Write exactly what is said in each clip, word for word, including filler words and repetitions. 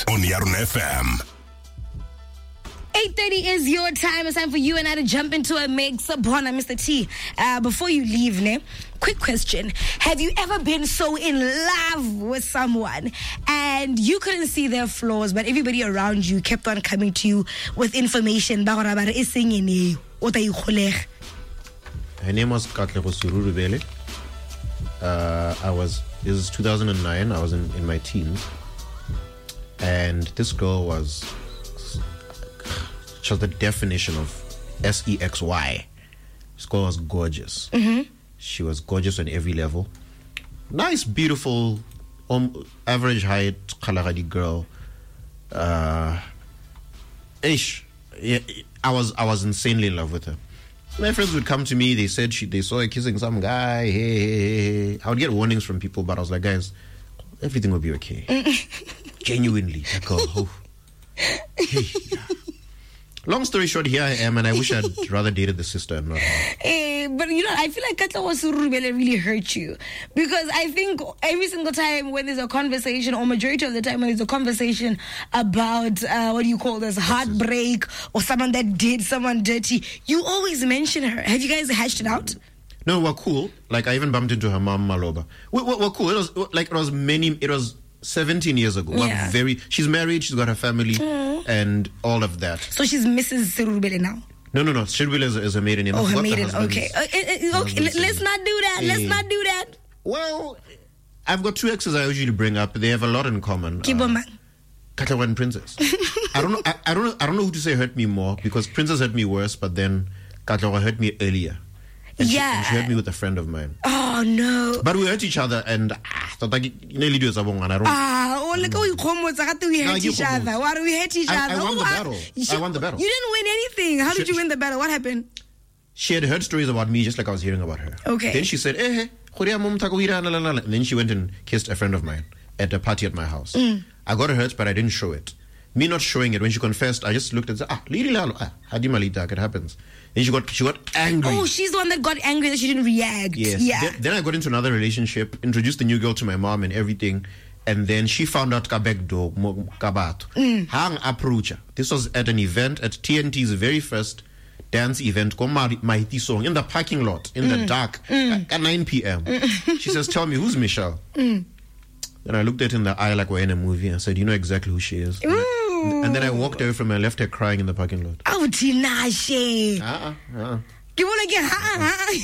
Night on Yarun F M. eight thirty is your time. It's time for you and I to jump into a mix. Sabona, Mister T, uh, before you leave, ne, quick question. Have you ever been so in love with someone and you couldn't see their flaws, but everybody around you kept on coming to you with information? Her name was Katlego Sururubele. Uh, I was, this is two thousand nine, I was in, in my teens. And this girl was, she was the definition of S E X Y. This girl was gorgeous. Mm-hmm. She was gorgeous on every level. Nice, beautiful, um, average height, Kalahari girl. Uh, ish. Yeah, I was I was insanely in love with her. My friends would come to me. They said she they saw her kissing some guy. Hey, hey, hey, hey. I would get warnings from people, but I was like, guys, everything will be okay. Genuinely, that girl. Oh. Hey, yeah. Long story short, here I am, and I wish I'd rather dated the sister and not her. Hey, but you know, I feel like Katla was really hurt you, because I think every single time when there's a conversation, or majority of the time when there's a conversation about uh, what do you call this, heartbreak, or someone that did someone dirty, you always mention her. Have you guys hashed it out? No, we're cool. Like, I even bumped into her mom, Maloba. We're, we're, we're cool. It was like it was many. It was seventeen years ago. Yeah. We're very. She's married. She's got her family. Mm. And all of that. So she's Missus Sirubele now? No, no, no. Sirubele is, is a maiden name. Oh, her maiden. Okay. Uh, uh, okay. Let's not do that. Hey. Let's not do that. Well, I've got two exes I usually bring up. They have a lot in common. Kiboman. Uh, Katlawa and Princess. I don't know. I, I don't know. I don't know who to say hurt me more, because Princess hurt me worse, but then Katlawa hurt me earlier. And yeah. She, and she hurt me with a friend of mine. Oh no. But we hurt each other, and ah, I don't. Ah, oh look how you come with that. We hurt each other. Why do we hurt each I, other? I won oh, the battle. You, I won the battle. You didn't win anything. How did she, you win the battle? What happened? She had heard stories about me just like I was hearing about her. Okay. Then she said, eh, and then she went and kissed a friend of mine at a party at my house. Mm. I got hurt, but I didn't show it. Me not showing it, when she confessed, I just looked and said, ah, Lili Lalo, ah, Hadimalita, it happens. Then she got she got angry. Oh, she's the one that got angry that she didn't react. Yes. Yeah. Then, then I got into another relationship, introduced the new girl to my mom and everything. And then she found out Kabekdo, Kabato. Hang approach. This was at an event at T N T's very first dance event, Mahiti song, in the parking lot, in mm. the dark, mm. at nine p.m. Mm. She says, tell me, who's Michelle? Mm. Then I looked at her in the eye like we're in a movie and said, you know exactly who she is. Ooh. And then I walked away from her and left her crying in the parking lot. Oh, Tinashe. Uh-uh, uh-uh. You want to get ha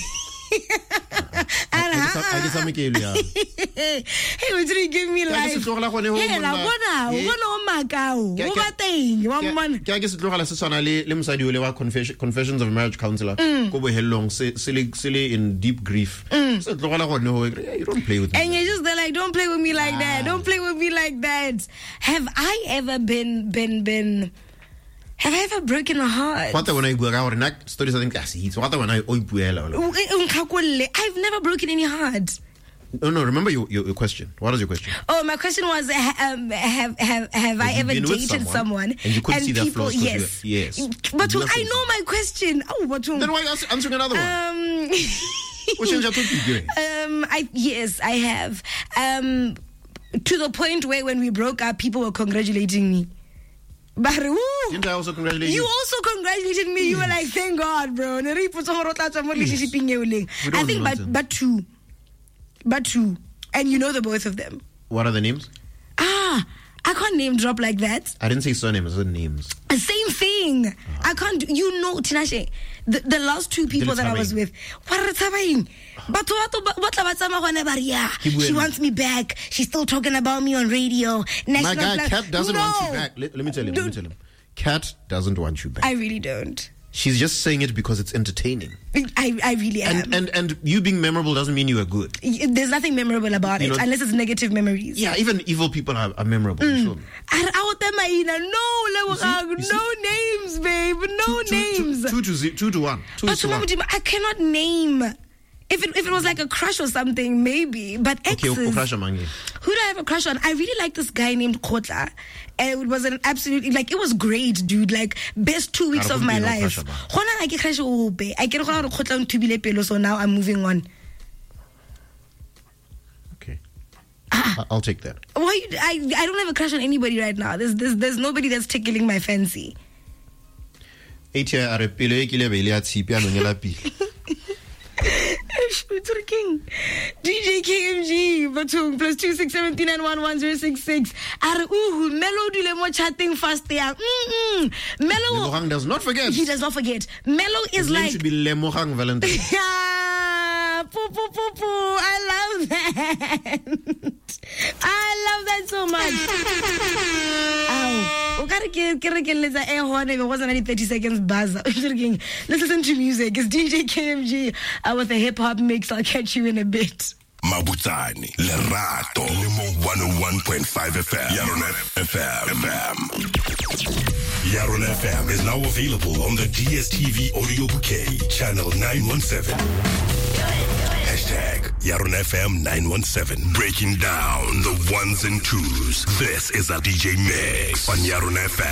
I guess I'm Hey, would you give me life? Hey, la bona, bona makao. What thing? One man. I guess it's like Susana Le Lemsadi Ulewa Confessions of a Marriage Counselor. Go be long, silly, silly in deep grief. So you don't play with me. And you're just there like, don't play with me like that. Don't play with me like that. Have I ever been, been, been? Have I ever broken a heart? What when I go around and stories I think that's what when I I've never broken any heart. No, no. Remember your, your, your question. What was your question? Oh, my question was: um, Have have have I ever dated someone, someone and you couldn't and see their people, flaws? Yes, yes. But I know so. my question. Oh, but then why are you answering another one? Um, um, I yes, I have. Um, to the point where when we broke up, people were congratulating me. But woo, didn't I also congratulate you? You also congratulated me. You were like, thank God, bro. Yes. I think, but but two, but two, and you know the both of them. What are the names? Ah, I can't name drop like that. I didn't say surnames. I said names. Same thing. Uh-huh. I can't. You know, Tinashe, the, the last two people that I was with. She wants me back. She's still talking about me on radio. National My guy, Flag. Kat doesn't no. want you back. Let, let me tell him. Let me tell him. Kat doesn't want you back. I really don't. She's just saying it because it's entertaining. I, I really am. And, and and you being memorable doesn't mean you are good. There's nothing memorable about you it, know, unless it's negative memories. Yeah, even evil people are, are memorable. Mm. Sure. No, see, no names, babe. No two, names. Two, two, two, two, two to one. Two but to one. I cannot name. If it if it was like a crush or something, maybe. But exes. Okay, crush among you. Who do I have a crush on? I really like this guy named Kotla. And it was an absolutely, like, it was great, dude. Like, best two weeks of my life. So now I'm moving on. Okay. I- I'll take that. Why? You, I I don't have a crush on anybody right now. There's there's, there's nobody that's tickling my fancy. Eight year are pele ke le bele ya tshipi a nonyela pele. King. D J K M G Batung plus two six seven three nine one one zero six six. Are ooh Mellow dule mo chatting fast there. Mm Mellow Lemogang does not forget. He does not forget. Mellow is His like name should be Lemogang Valentine. Yeah, poo poo poo poo. I love that. I love that so much. Ow. O ka re ke ke re ke letsa e hone it wasn't any thirty seconds buzz. Let's listen to music. It's D J K M G uh, with a hip hop mix. I'll catch you in a bit. Mabutsani, Lerato, Limo one oh one point five F M, Yaron F M. Yaron F M is now available on the D S T V audio bouquet, channel nine one seven. Hashtag Yaron F M nine one seven. Breaking down the ones and twos. This is a D J mix on Yaron F M.